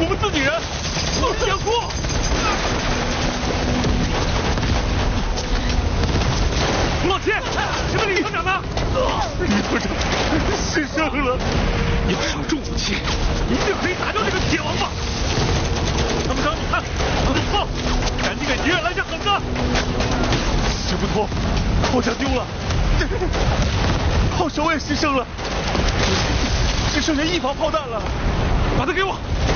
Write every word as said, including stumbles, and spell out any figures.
我们自己人，不能养哭。胡老七，前面李团长呢？李团长牺牲了。要上重武器，一定可以打掉这个铁王八。参谋长，你看，炮，赶紧给敌人来下狠的。行不通，炮架丢了，炮手也牺牲了，只剩下一发炮弹了。把它给我。